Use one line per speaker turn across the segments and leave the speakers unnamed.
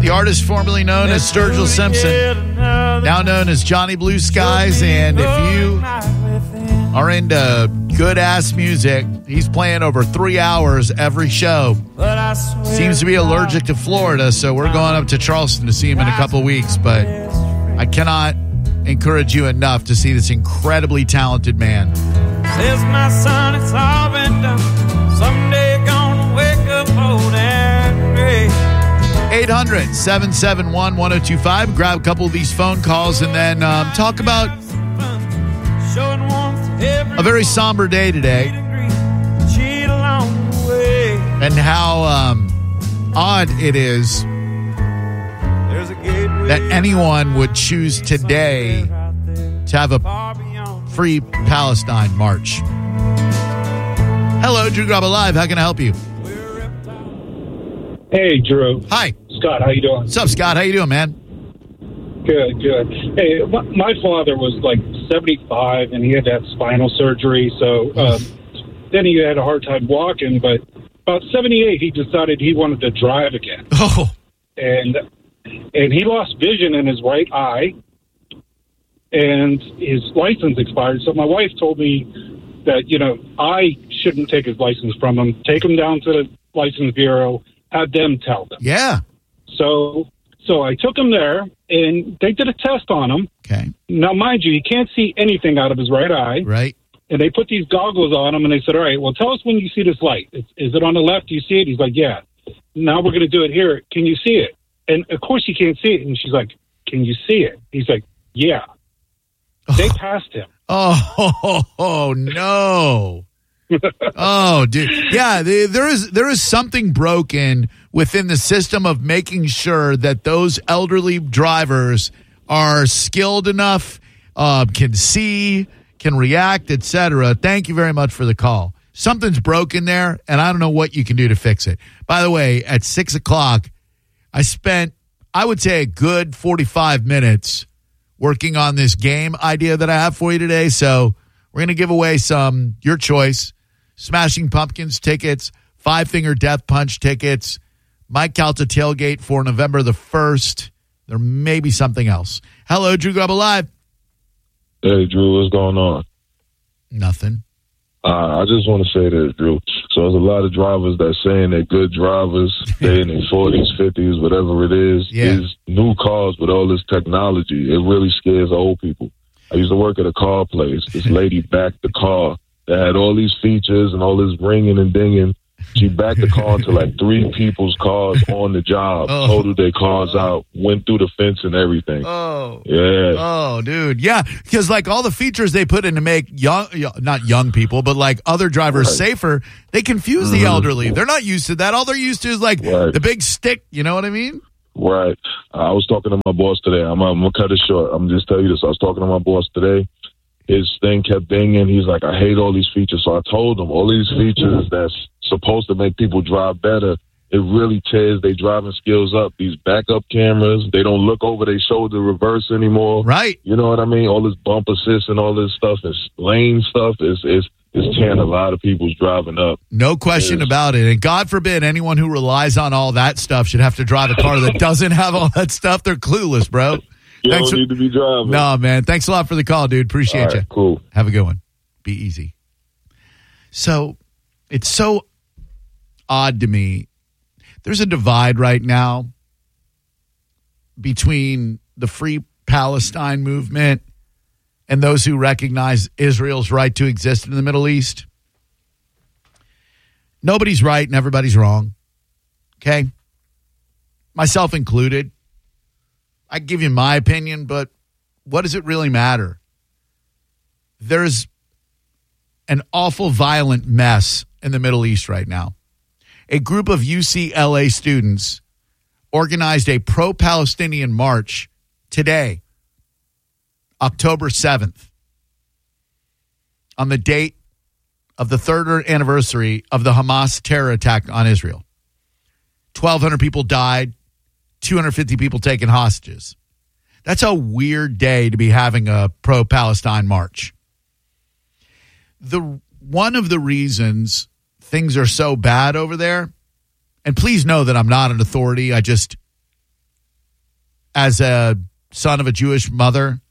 The artist formerly known as Sturgill Simpson, now known as Johnny Blue Skies. And if you are into good-ass music, he's playing over 3 hours every show. Seems to be allergic to Florida, so we're going up to Charleston to see him in a couple weeks. But I cannot encourage you enough to see this incredibly talented man.
Says my son, it's all been done. Someday gonna wake up old and gray.
800-771-1025. Grab a couple of these phone calls and then talk about a very somber day today and how odd it is that anyone would choose today to have a Free Palestine march. Hello, Drew Garabo Live. How can I help you?
Hey, Drew.
Hi.
Scott, how you doing?
What's up, Scott? How you doing, man?
Good. Hey, my father was like 75, and he had to have spinal surgery, so then he had a hard time walking, but about 78, he decided he wanted to drive again.
Oh.
And he lost vision in his right eye, and his license expired, so my wife told me that, I shouldn't take his license from him. Take him down to the license bureau, have them tell them.
Yeah.
So I took him there, and they did a test on him.
Okay.
Now, mind you, he can't see anything out of his right eye.
Right.
And they put these goggles on him, and they said, all right, well, tell us when you see this light. Is it on the left? Do you see it? He's like, yeah. Now we're going to do it here. Can you see it? And, of course, he can't see it. And she's like, can you see it? He's like, yeah. They passed him.
Oh no. Oh, dude. Yeah, there is something broken within the system of making sure that those elderly drivers are skilled enough, can see, can react, etc. Thank you very much for the call. Something's broken there, and I don't know what you can do to fix it. By the way, at 6 o'clock, I spent, I would say, a good 45 minutes working on this game idea that I have for you today. So we're going to give away some, your choice, Smashing Pumpkins tickets, Five Finger Death Punch tickets, Mike Calta tailgate for November the 1st. There may be something else. Hello, Drew Garabo Live.
Hey, Drew, what's going on?
Nothing.
I just want to say this, Drew. So there's a lot of drivers that saying they're good drivers. They're in their 40s, 50s, whatever it is.
Yeah.
These new cars with all this technology, it really scares old people. I used to work at a car place. This lady backed the car that had all these features and all this ringing and dinging. She backed the car into like 3 people's cars on the job, totaled their cars out, went through the fence and everything.
Oh.
Yeah.
Oh, dude. Yeah, because like all the features they put in to make not young people, but like other drivers safer, they confuse the elderly. They're not used to that. All they're used to is like the big stick. You know what I mean?
Right. I was talking to my boss today. I'm going to cut it short. I'm just tell you this. I was talking to my boss today. His thing kept dinging. He's like, I hate all these features. So I told him all these features that's supposed to make people drive better, it really tears their driving skills up. These backup cameras, they don't look over their shoulder reverse anymore.
Right.
You know what I mean? All this bump assist and all this stuff, is lane stuff, is tearing a lot of people's driving up.
No question about it. And God forbid anyone who relies on all that stuff should have to drive a car that doesn't have all that stuff. They're clueless, bro.
You don't need to be driving.
No, man. Thanks a lot for the call, dude. Appreciate you.
Cool.
Have a good one. Be easy. So it's so odd to me. There's a divide right now between the Free Palestine movement and those who recognize Israel's right to exist in the Middle East. Nobody's right and everybody's wrong. Okay? Myself included. I give you my opinion, but what does it really matter? There's an awful violent mess in the Middle East right now. A group of UCLA students organized a pro-Palestinian march today, October 7th, on the date of the 3rd anniversary of the Hamas terror attack on Israel. 1,200 people died, 250 people taken hostages. That's a weird day to be having a pro-Palestine march. One of the reasons things are so bad over there, and please know that I'm not an authority. I just as a son of a Jewish mother,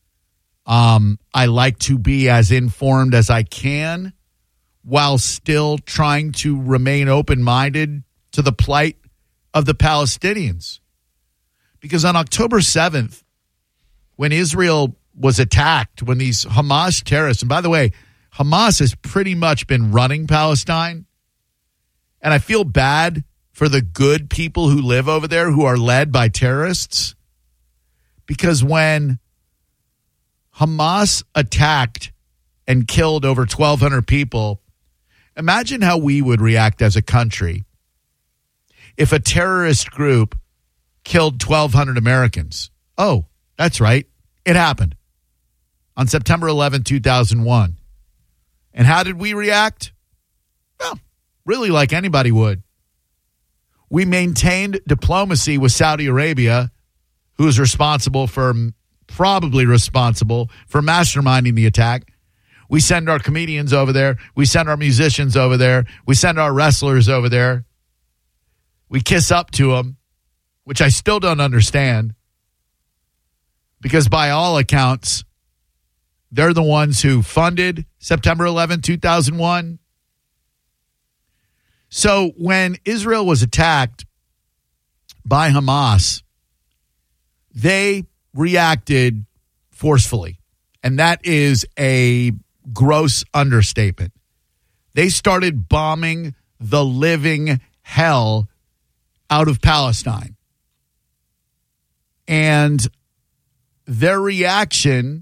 I like to be as informed as I can while still trying to remain open-minded to the plight of the Palestinians. Because on October 7th, when Israel was attacked, when these Hamas terrorists, and by the way, Hamas has pretty much been running Palestine, and I feel bad for the good people who live over there who are led by terrorists, because when Hamas attacked and killed over 1,200 people, imagine how we would react as a country if a terrorist group killed 1,200 Americans. Oh, that's right. It happened on September 11, 2001. And how did we react? Well, really like anybody would. We maintained diplomacy with Saudi Arabia, who is probably responsible for masterminding the attack. We send our comedians over there. We send our musicians over there. We send our wrestlers over there. We kiss up to them, which I still don't understand, because by all accounts, they're the ones who funded September 11, 2001. So when Israel was attacked by Hamas, they reacted forcefully. And that is a gross understatement. They started bombing the living hell out of Palestine. And their reaction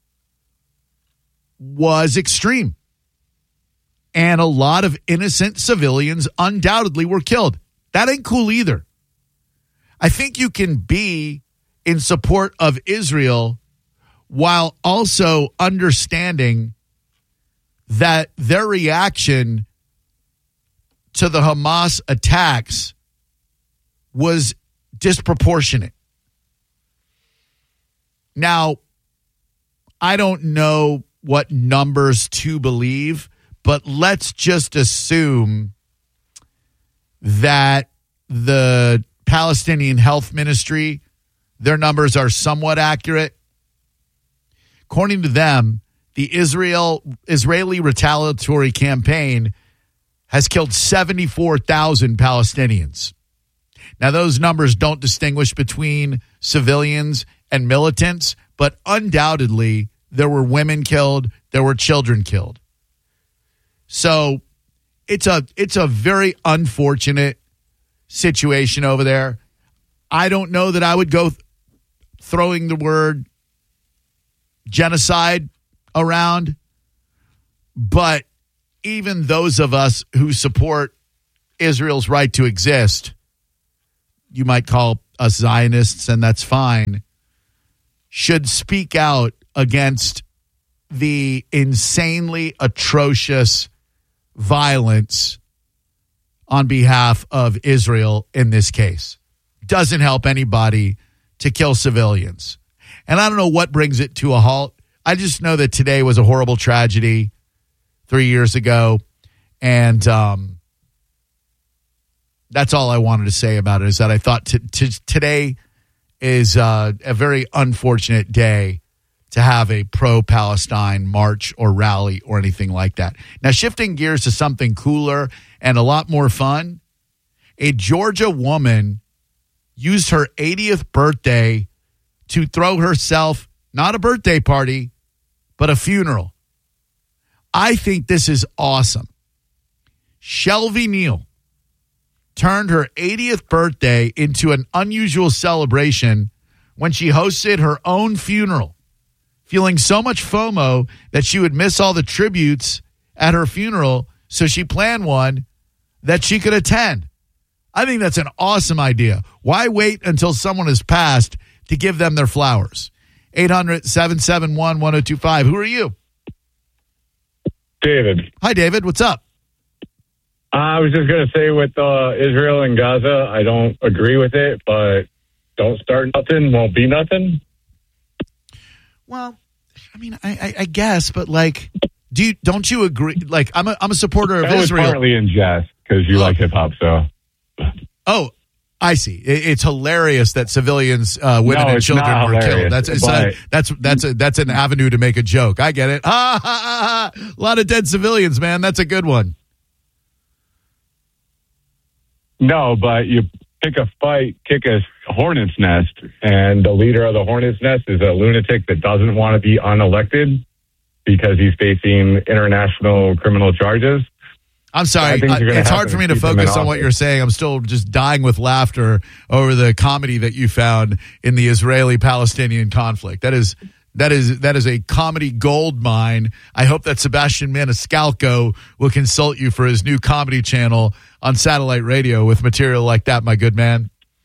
was extreme. And a lot of innocent civilians undoubtedly were killed. That ain't cool either. I think you can be in support of Israel while also understanding that their reaction to the Hamas attacks was disproportionate. Now, I don't know what numbers to believe, but let's just assume that the Palestinian Health Ministry, their numbers are somewhat accurate. According to them, the Israeli retaliatory campaign has killed 74,000 Palestinians. Now, those numbers don't distinguish between civilians and militants, but undoubtedly there were women killed, there were children killed. So it's a very unfortunate situation over there. I don't know that I would go throwing the word genocide around, but even those of us who support Israel's right to exist, you might call us Zionists, and that's fine, should speak out against the insanely atrocious violence on behalf of Israel in this case. Doesn't help anybody to kill civilians. And I don't know what brings it to a halt. I just know that today was a horrible tragedy 3 years ago. And that's all I wanted to say about it, is that I thought today is a very unfortunate day to have a pro-Palestine march or rally or anything like that. Now, shifting gears to something cooler and a lot more fun, a Georgia woman used her 80th birthday to throw herself, not a birthday party, but a funeral. I think this is awesome. Shelby Neal turned her 80th birthday into an unusual celebration when she hosted her own funeral, feeling so much FOMO that she would miss all the tributes at her funeral, so she planned one that she could attend. I think that's an awesome idea. Why wait until someone has passed to give them their flowers? 800-771-1025. Who are you?
David.
Hi, David. What's up?
I was just going to say with Israel and Gaza, I don't agree with it, but don't start nothing, won't be nothing.
Well, I mean, I guess, but like, don't you agree? Like, I'm a supporter of
That
Israel.
was partly in jest because you like hip hop, so.
Oh, I see. It's hilarious that civilians, women
No,
and
it's
children
not
were killed.
hilarious,
That's an avenue to make a joke. I get it. A lot of dead civilians, man. That's a good one.
No, but you pick a fight, kick a hornet's nest, and the leader of the hornet's nest is a lunatic that doesn't want to be unelected because he's facing international criminal charges.
I'm sorry. It's hard for me to focus on what you're saying. I'm still just dying with laughter over the comedy that you found in the Israeli-Palestinian conflict. That is a comedy gold mine. I hope that Sebastian Maniscalco will consult you for his new comedy channel on satellite radio with material like that, my good man.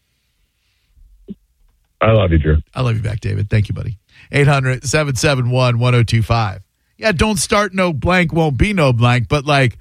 I love you, Drew.
I love you back, David. Thank you, buddy. 800-771-1025. Yeah, don't start no blank, won't be no blank, but like,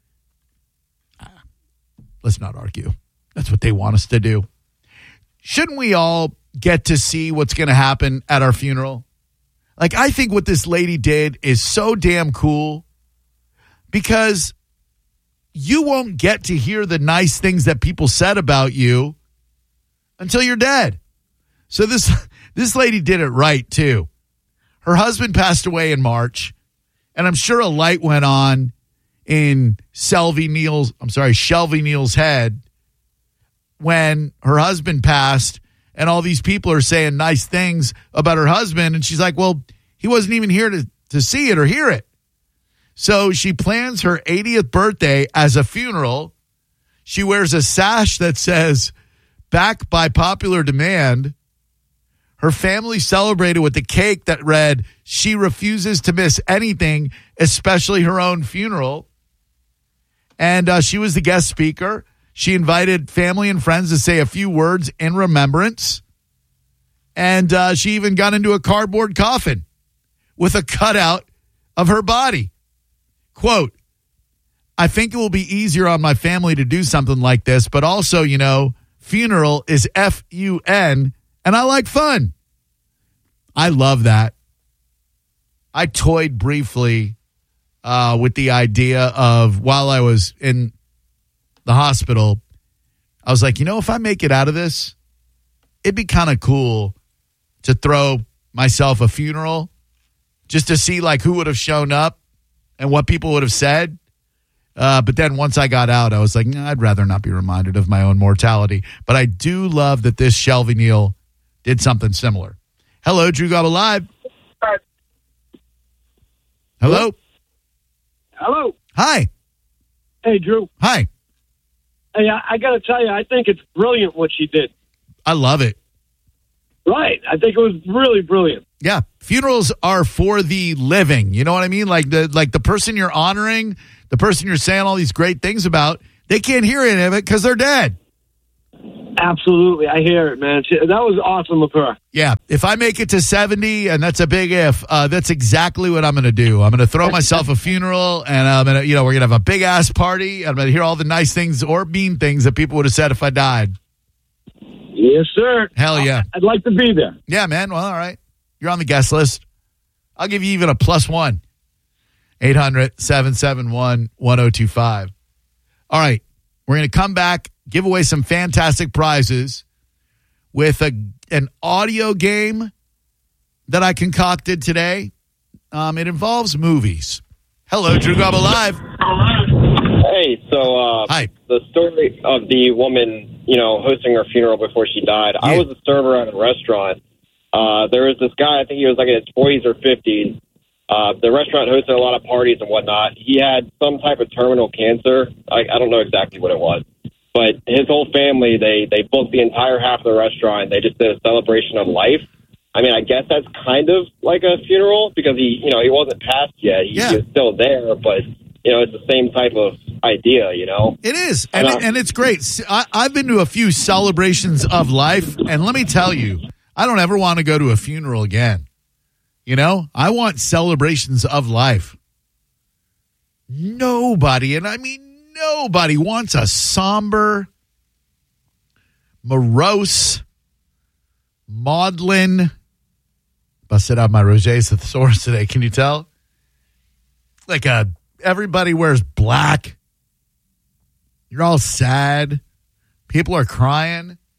let's not argue. That's what they want us to do. Shouldn't we all get to see what's going to happen at our funeral? Like, I think what this lady did is so damn cool because you won't get to hear the nice things that people said about you until you're dead. So this lady did it right, too. Her husband passed away in March, and I'm sure a light went on in Shelby Neal's head when her husband passed, and all these people are saying nice things about her husband, and she's like, well, he wasn't even here to see it or hear it. So she plans her 80th birthday as a funeral. She wears a sash that says, "Back by popular demand." Her family celebrated with a cake that read, "She refuses to miss anything, especially her own funeral." And she was the guest speaker. She invited family and friends to say a few words in remembrance. And she even got into a cardboard coffin with a cutout of her body. Quote, "I think it will be easier on my family to do something like this, but also, you know, funeral is F-U-N, and I like fun." I love that. I toyed briefly with the idea of, while I was in the hospital, I was like, you know, if I make it out of this, it'd be kind of cool to throw myself a funeral just to see like who would have shown up and what people would have said. But then once I got out, I was like, I'd rather not be reminded of my own mortality. But I do love that this Shelby Neal did something similar. Hello, Drew Garabo Live. Hello.
Hello.
Hi.
Hey, Drew.
Hi.
Hey, I got to tell you, I think it's brilliant what she did.
I love it.
Right. I think it was really brilliant.
Yeah. Funerals are for the living. You know what I mean? Like the person you're honoring, the person you're saying all these great things about, they can't hear any of it because they're dead.
Absolutely. I hear it, man. That was awesome of her.
Yeah. If I make it to 70, and that's a big if, that's exactly what I'm going to do. I'm going to throw myself a funeral, and I'm going to, we're going to have a big ass party. I'm going to hear all the nice things or mean things that people would have said if I died.
Yes, sir.
Hell yeah.
I'd like to be there.
Yeah, man. Well, all right. You're on the guest list. I'll give you even a +1. 800-771-1025. All right. We're going to come back, give away some fantastic prizes with an audio game that I concocted today. It involves movies. Hello, Drew Garabo Live.
Hey, so
Hi.
The story of the woman, hosting her funeral before she died.
Yeah.
I was a server at a restaurant. There was this guy, I think he was like in his 40s or 50s. The restaurant hosted a lot of parties and whatnot. He had some type of terminal cancer. I don't know exactly what it was. But his whole family, they booked the entire half of the restaurant. They just did a celebration of life. I mean, I guess that's kind of like a funeral because he wasn't passed yet. He was still there, but, it's the same type of idea,
It is, and it's great. I've been to a few celebrations of life, and let me tell you, I don't ever want to go to a funeral again. I want celebrations of life. Nobody wants a somber, morose, maudlin. Busted out my Roget's thesaurus today. Can you tell? Like everybody wears black. You're all sad. People are crying.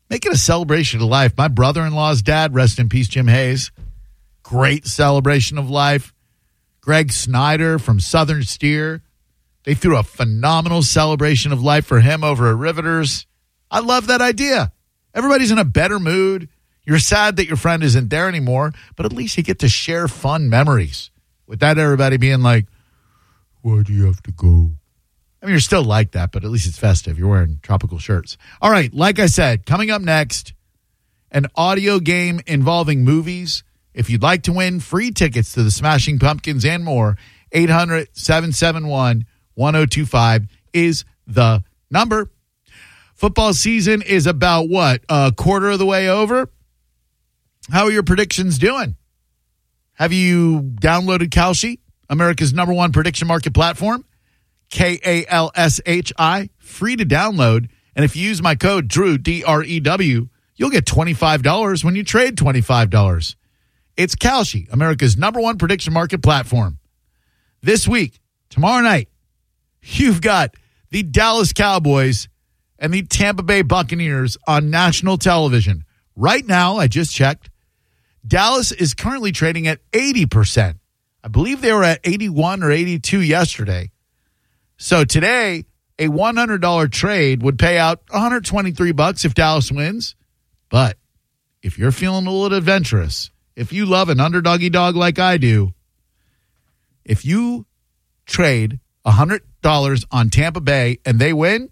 Make it a celebration of life. My brother-in-law's dad, rest in peace, Jim Hayes. Great celebration of life. Greg Snyder from Southern Steer. They threw a phenomenal celebration of life for him over at Riveters. I love that idea. Everybody's in a better mood. You're sad that your friend isn't there anymore, but at least you get to share fun memories. Without everybody being like, why do you have to go? I mean, you're still like that, but at least it's festive. You're wearing tropical shirts. All right, like I said, coming up next, an audio game involving movies. If you'd like to win free tickets to the Smashing Pumpkins and more, 800-771-1025 is the number. Football season is about what? A quarter of the way over? How are your predictions doing? Have you downloaded Kalshi, America's #1 prediction market platform? KALSHI, free to download. And if you use my code DREW, DREW, you'll get $25 when you trade $25. It's Kalshi, America's #1 prediction market platform. This week, tomorrow night, you've got the Dallas Cowboys and the Tampa Bay Buccaneers on national television. Right now, I just checked, Dallas is currently trading at 80%. I believe they were at 81 or 82 yesterday. So today, a $100 trade would pay out $123 if Dallas wins. But if you're feeling a little adventurous, if you love an underdoggy dog like I do, if you trade $100 on Tampa Bay and they win,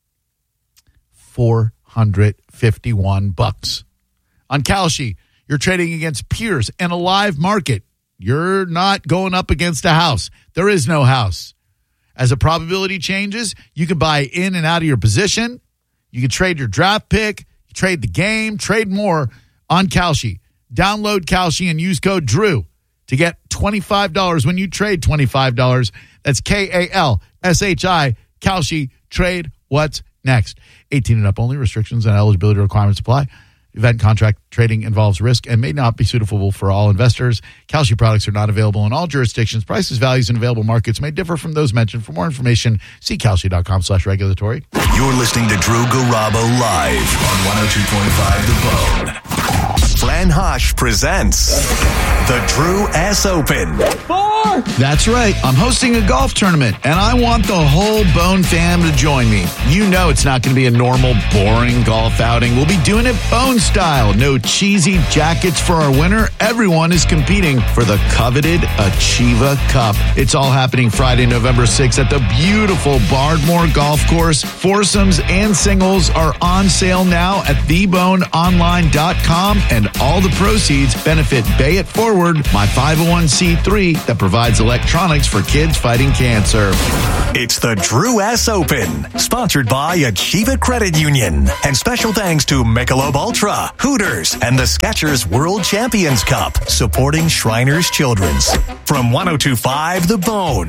$451. On Kalshi, you're trading against peers in a live market. You're not going up against a house. There is no house. As the probability changes, you can buy in and out of your position. You can trade your draft pick, trade the game, trade more on Kalshi. Download Kalshi and use code DREW to get $25 when you trade $25. That's KALSHI. Kalshi. Trade what's next. 18 and up only. Restrictions and eligibility requirements apply. Event contract trading involves risk and may not be suitable for all investors. Kalshi products are not available in all jurisdictions. Prices, values, and available markets may differ from those mentioned. For more information, see Kalshi.com/regulatory.
You're listening to Drew Garabo live on 102.5 The Bone. Fran Hosh presents the Drew S. Open.
That's right. I'm hosting a golf tournament, and I want the whole Bone fam to join me. You know it's not going to be a normal, boring golf outing. We'll be doing it Bone style. No cheesy jackets for our winner. Everyone is competing for the coveted Achieva Cup. It's all happening Friday, November 6th at the beautiful Bardmore Golf Course. Foursomes and singles are on sale now at theboneonline.com, and all the proceeds benefit Bay It Forward, my 501c3 that provides electronics for kids fighting cancer.
It's the Drew S. Open, sponsored by Achieva Credit Union. And special thanks to Michelob Ultra, Hooters, and the Skechers World Champions Cup, supporting Shriners Children's. From 102.5 The Bone.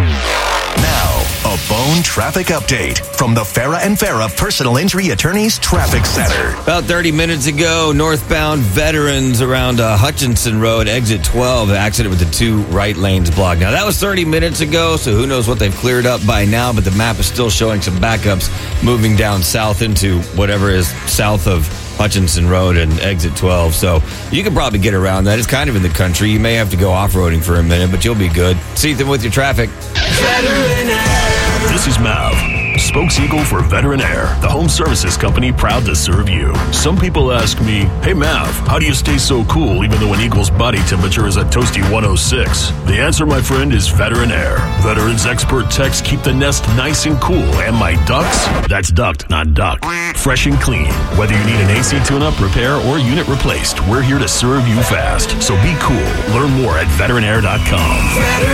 Now, a Bone traffic update from the Farah and Farah Personal Injury Attorneys Traffic Center.
About 30 minutes ago, northbound Veterans around Hutchinson Road, exit 12, accident with the two right lanes blocked. Now, that was 30 minutes ago, so who knows what they've cleared up by now, but the map is still showing some backups moving down south into whatever is south of Hutchinson Road and exit 12. So you can probably get around that. It's kind of in the country. You may have to go off-roading for a minute, but you'll be good. See them with your traffic.
This is Mav, spokeseagle for Veteran Air, the home services company proud to serve you. Some people ask me, hey Mav, how do you stay so cool even though an eagle's body temperature is a toasty 106? The answer, my friend, is Veteran Air. Veterans expert techs keep the nest nice and cool, and my ducks, that's ducked, not duck, fresh and clean. Whether you need an AC tune-up, repair, or unit replaced, we're here to serve you fast. So be cool. Learn more at veteranair.com.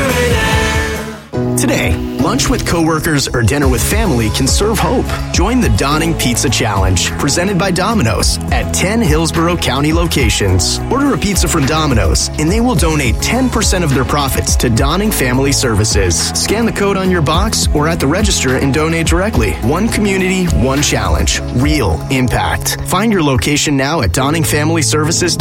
Today, lunch with coworkers or dinner with family can serve hope. Join the Donning Pizza Challenge, presented by Domino's, at 10 Hillsborough County locations. Order a pizza from Domino's, and they will donate 10% of their profits to Donning Family Services. Scan the code on your box or at the register and donate directly. One community, one challenge. Real impact. Find your location now at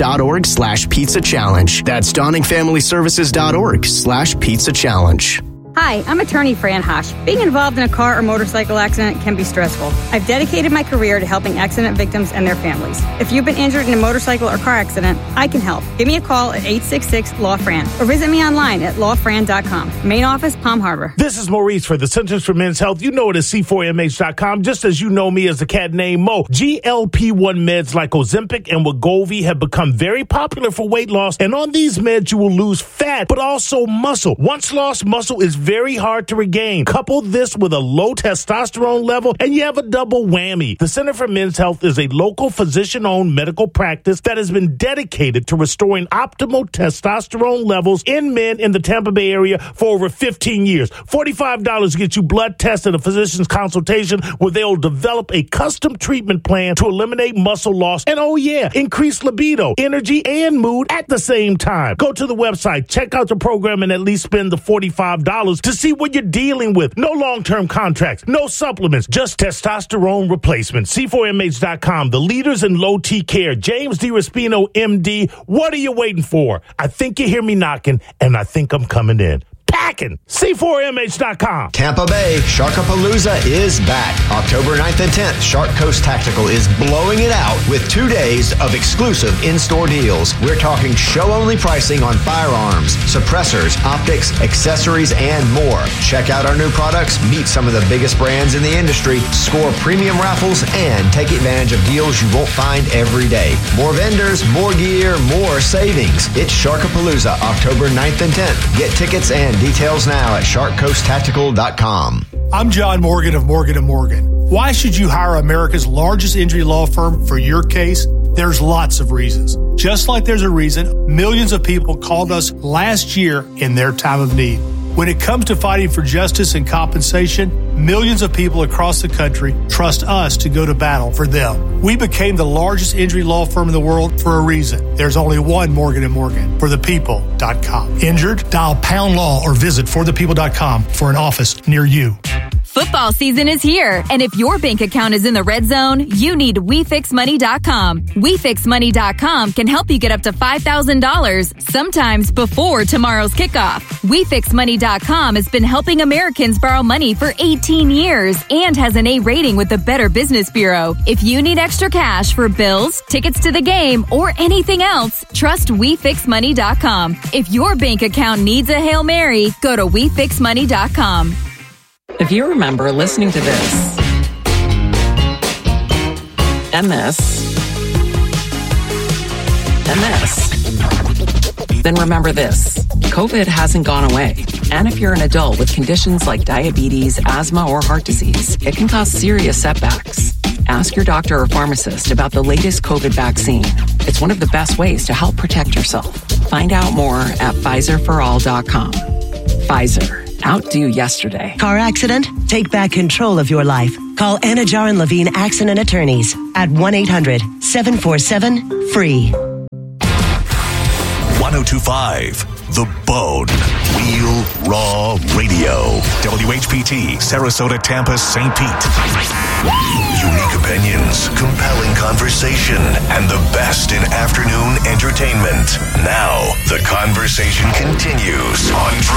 DonningFamilyServices.org/pizza challenge. That's DonningFamilyServices.org/pizza challenge.
Hi, I'm attorney Fran Hosh. Being involved in a car or motorcycle accident can be stressful. I've dedicated my career to helping accident victims and their families. If you've been injured in a motorcycle or car accident, I can help. Give me a call at 866-LAW-FRAN or visit me online at lawfran.com. Main office, Palm Harbor.
This is Maurice for the Centers for Men's Health. You know it as C4MH.com, just as you know me as the cat named Mo. GLP-1 meds like Ozempic and Wegovy have become very popular for weight loss, and on these meds you will lose fat, but also muscle. Once lost muscle is very hard to regain. Couple this with a low testosterone level, and you have a double whammy. The Center for Men's Health is a local physician-owned medical practice that has been dedicated to restoring optimal testosterone levels in men in the Tampa Bay area for over 15 years. $45 gets you blood tests and a physician's consultation where they'll develop a custom treatment plan to eliminate muscle loss and, oh yeah, increase libido, energy, and mood at the same time. Go to the website, check out the program, and at least spend the $45 to see what you're dealing with. No long-term contracts, no supplements, just testosterone replacement. C4MH.com, the leaders in low T care. James DiRespino, MD. What are you waiting for? I think you hear me knocking, and I think I'm coming in. Packing. C4MH.com.
Tampa Bay Sharkapalooza is back. October 9th and 10th, Shark Coast Tactical is blowing it out with 2 days of exclusive in-store deals. We're talking show-only pricing on firearms, suppressors, optics, accessories, and more. Check out our new products, meet some of the biggest brands in the industry, score premium raffles, and take advantage of deals you won't find every day. More vendors, more gear, more savings. It's Sharkapalooza, October 9th and 10th. Get tickets and details now at sharkcoasttactical.com.
I'm John Morgan of Morgan & Morgan. Why should you hire America's largest injury law firm for your case? There's lots of reasons. Just like there's a reason millions of people called us last year in their time of need. When it comes to fighting for justice and compensation, millions of people across the country trust us to go to battle for them. We became the largest injury law firm in the world for a reason. There's only one Morgan & Morgan, forthepeople.com. Injured? Dial pound law or visit forthepeople.com for an office near you.
Football season is here, and if your bank account is in the red zone, you need WeFixMoney.com. WeFixMoney.com can help you get up to $5,000, sometimes before tomorrow's kickoff. WeFixMoney.com has been helping Americans borrow money for 18 years and has an A rating with the Better Business Bureau. If you need extra cash for bills, tickets to the game, or anything else, trust WeFixMoney.com. If your bank account needs a Hail Mary, go to WeFixMoney.com.
If you remember listening to this, and this, and this, then remember this. COVID hasn't gone away. And if you're an adult with conditions like diabetes, asthma, or heart disease, it can cause serious setbacks. Ask your doctor or pharmacist about the latest COVID vaccine. It's one of the best ways to help protect yourself. Find out more at PfizerForAll.com. Pfizer. Outdo yesterday.
Car accident? Take back control of your life. Call Anajar and Levine Accident Attorneys at 1-800-747-FREE.
1025 The Bone. Real Raw Radio. WHPT, Sarasota, Tampa, St. Pete. Unique opinions, compelling conversation, and the best in afternoon entertainment. Now, the conversation continues on